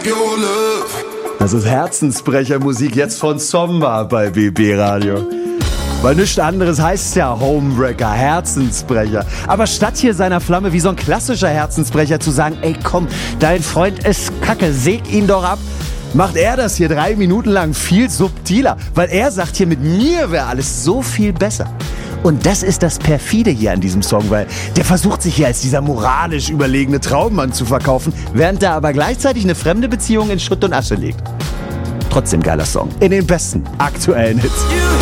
Das ist Herzensbrechermusik jetzt von Zomba bei BB Radio. Weil nichts anderes heißt ja Homewrecker, Herzensbrecher. Aber statt hier seiner Flamme wie so ein klassischer Herzensbrecher zu sagen, ey komm, dein Freund ist kacke, säg ihn doch ab, macht er das hier 3 Minuten lang viel subtiler. Weil er sagt hier, mit mir wäre alles so viel besser. Und das ist das Perfide hier an diesem Song, weil der versucht sich hier als dieser moralisch überlegene Traummann zu verkaufen, während er aber gleichzeitig eine fremde Beziehung in Schutt und Asche legt. Trotzdem geiler Song. In den besten aktuellen Hits.